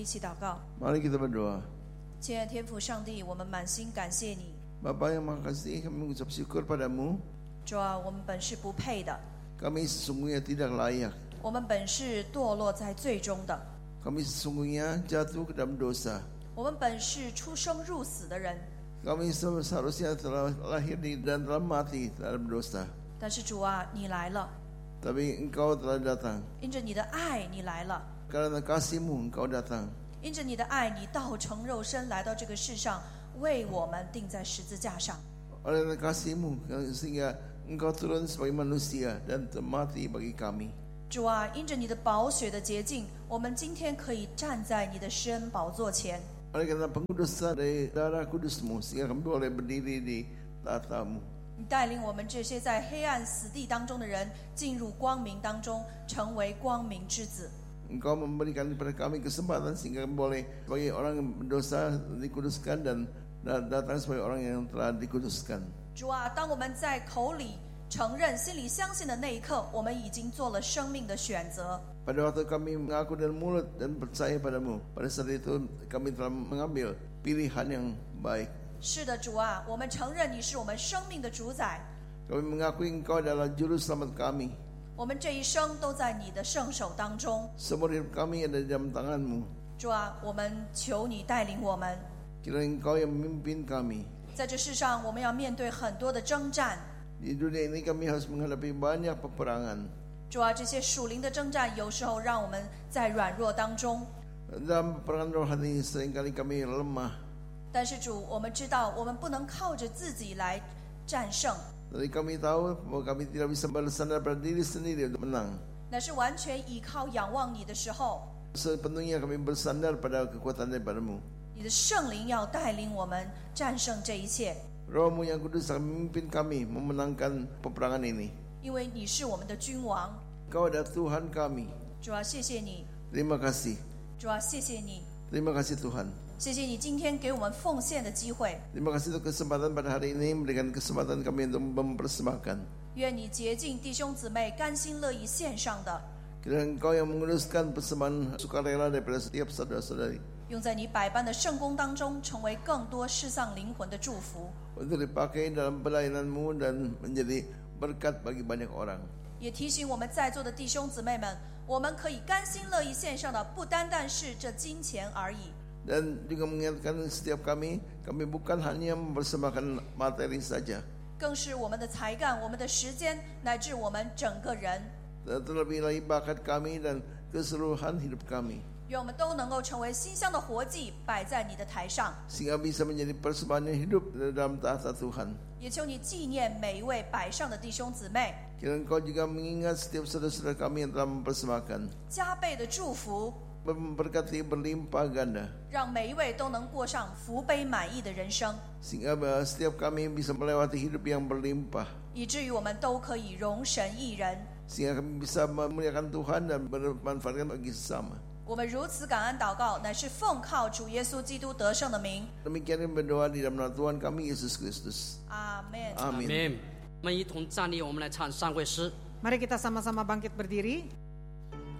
一起祷告。 Mari kita berdoa. 亲爱的天父上帝，我们满心感谢你。 Bapa yang Maha Kasih, kami mengucap syukur padamu. 主啊，我们本是不配的， Kami sesungguhnya tidak layak. 我们本是堕落在罪中的， Kami sesungguhnya jatuh ke dalam dosa. 我们本是出生入死的人。 Kami seharusnya telah lahir dan telah mati dalam dosa. 但是主啊，你来了， Tapi Engkau telah datang. 因着你的爱，你来了。 Karena kasih-Mu Engkau datang. 因着你的爱，你道成肉身来到这个世上，为我们钉在十字架上。 Oleh kasih-Mu sehingga Engkau turun sebagai manusia dan mati bagi kami. 主啊，因着你的宝血的洁净，我们今天可以站在你的施恩宝座前。 Oleh karena pengudusan dari darah kudus-Mu sehingga kami boleh berdiri di tahta-Mu. 你带领我们这些在黑暗死地当中的人，进入光明当中，成为光明之子。 Engkau memberikan kepada kami kesempatan sehingga kami boleh sebagai orang yang berdosa dikuduskan dan datang sebagai orang yang telah dikuduskan. 主啊，当我们在口里承认、心里相信的那一刻，我们已经做了生命的选择。 Pada waktu kami mengaku dengan mulut dan percaya padamu, pada saat itu kami telah mengambil pilihan yang baik. 是的，主啊，我们承认你是我们生命的主宰， Kami mengakui Engkau adalah juru selamat kami. 我们这一生都在你的圣手当中。 Seumur hidup kami ada di dalam tangan-Mu. 主啊，我们求你带领我们。 Kiranya Engkau yang memimpin kami. 在这世上，我们要面对很多的征战。 Di dunia ini kami harus menghadapi banyak peperangan. 主啊，这些属灵的征战，有时候让我们在软弱当中。 Dalam peperangan rohani seringkali kami lemah. 但是主，我们知道，我们不能靠着自己来战胜， Jadi kami tahu bahwa kami tidak bisa bersandar pada diri sendiri untuk menang. 乃是完全依靠仰望你的时候， Sepenuhnya kami bersandar pada kekuatan daripada-Mu. 你的圣灵要带领我们战胜这一切， Roh-Mu yang kudus akan memimpin kami memenangkan peperangan ini. 因为你是我们的君王。 Kau adalah Tuhan kami. 主啊，谢谢你， Terima kasih. 主啊，谢谢你， Terima kasih Tuhan. 谢谢你今天给我们奉献的机会。 Terima kasih untuk kesempatan pada hari ini, memberikan kesempatan kami untuk mempersembahkan. 愿你洁净弟兄姊妹甘心乐意献上的， Kiranya Engkau yang menguruskan persembahan sukarela daripada setiap saudara-saudari 用在你百般的圣工当中，成为更多失丧灵魂的祝福。 untuk dipakai dalam pelayanan-Mu dan menjadi berkat bagi banyak orang. 也提醒我们在座的弟兄姊妹们，我们可以甘心乐意献上的，不单单是这金钱而已， Dan juga mengingatkan setiap kami bukan hanya mempersembahkan materi saja, 更是我们的才干、我们的时间，乃至我们整个人。 terlebih lagi bakat kami dan keseluruhan hidup kami, 愿我们都能够成为馨香的活祭，摆在你的台上。 sehingga bisa menjadi persembahan yang hidup dalam tahta Tuhan. 也求你纪念每一位摆上的弟兄姊妹， Kiranya Engkau juga mengingat setiap saudara-saudara kami yang telah mempersembahkan, 加倍的祝福， memberkati berlimpah ganda, 让每一位都能过上福杯满溢的人生， sehingga setiap kami bisa melewati hidup yang berlimpah, 以至于我们都可以容神益人。 sehingga kami bisa memuliakan Tuhan dan bermanfaatkan bagi sesama. 我们如此感恩祷告，乃是奉靠主耶稣基督得胜的名。 Demikian kami berdoa di dalam nama Tuhan kami Yesus Kristus. 阿门。 Amin. 我们一同站立，我们来唱上会诗。 Mari kita sama-sama bangkit berdiri.